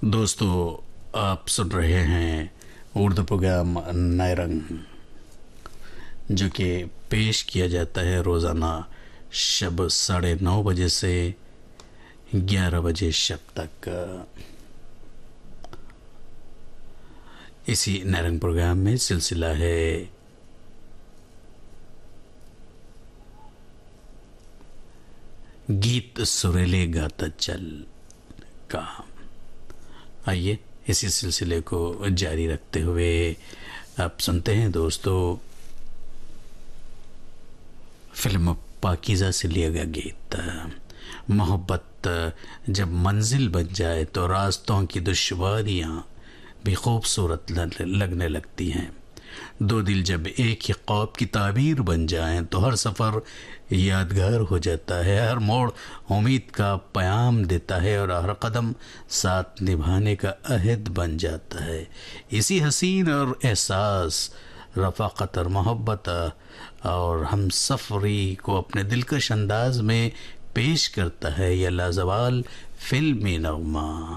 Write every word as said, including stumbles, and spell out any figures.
दोस्तों, आप सुन रहे हैं उर्दू प्रोग्राम नए रंग, जो कि पेश किया जाता है रोज़ाना शब साढ़े नौ बजे से ग्यारह बजे शब तक। इसी नए रंग प्रोग्राम में सिलसिला है गीत सुरीले गाता चल का। आइए इसी सिलसिले को जारी रखते हुए आप सुनते हैं दोस्तों फिल्म पाकीज़ा से लिया गया गीत। मोहब्बत जब मंजिल बन जाए तो रास्तों की दुश्वारियां भी खूबसूरत लगने लगती हैं। दो दिल जब एक ही ख्वाब की ताबीर बन जाएं तो हर सफ़र यादगार हो जाता है। हर मोड़ उम्मीद का प्याम देता है और हर कदम साथ निभाने का अहद बन जाता है। इसी हसीन और एहसास, रफ़ाक़त और मोहब्बत और हम सफ़री को अपने दिलकश अंदाज में पेश करता है यह लाजवाल फिल्मी नग़मा।